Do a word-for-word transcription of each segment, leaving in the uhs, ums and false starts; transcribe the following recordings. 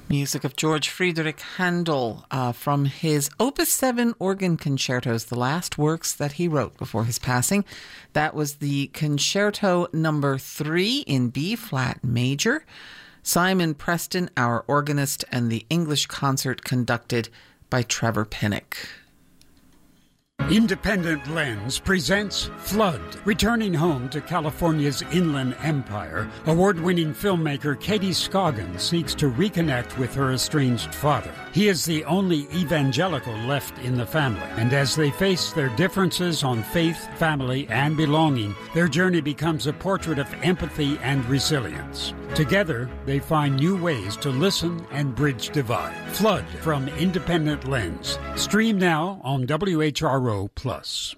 Music of George Friedrich Handel uh, from his Opus seven organ concertos, the last works that he wrote before his passing. That was the Concerto number three in B-flat major. Simon Preston, our organist, and the English concert conducted by Trevor Pinnock. Independent Lens presents Flood. Returning home to California's Inland Empire, award-winning filmmaker Katie Scoggins seeks to reconnect with her estranged father. He is the only evangelical left in the family, and as they face their differences on faith, family, and belonging, their journey becomes a portrait of empathy and resilience. Together, they find new ways to listen and bridge divide. Flood from Independent Lens. Stream now on W H R O Plus.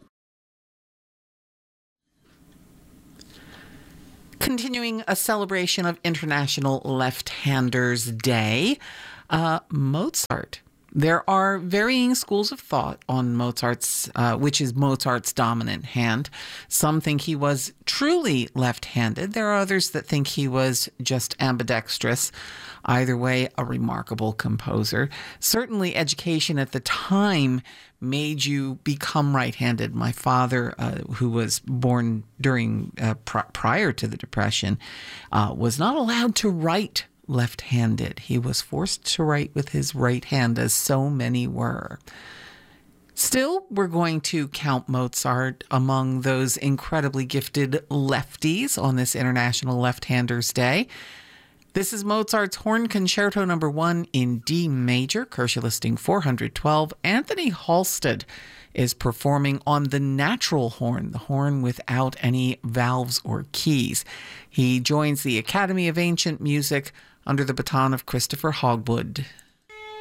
Continuing a celebration of International Left-Handers Day, uh, Mozart. There are varying schools of thought on Mozart's, uh, which is Mozart's dominant hand. Some think he was truly left-handed. There are others that think he was just ambidextrous. Either way, a remarkable composer. Certainly, education at the time made you become right-handed. My father, uh, who was born during uh, pr- prior to the Depression, uh, was not allowed to write left-handed. He was forced to write with his right hand, as so many were. Still, we're going to count Mozart among those incredibly gifted lefties on this International Left-Handers Day. This is Mozart's Horn Concerto number one in D major, Kershaw listing four hundred twelve. Anthony Halstead is performing on the natural horn, the horn without any valves or keys. He joins the Academy of Ancient Music under the baton of Christopher Hogwood.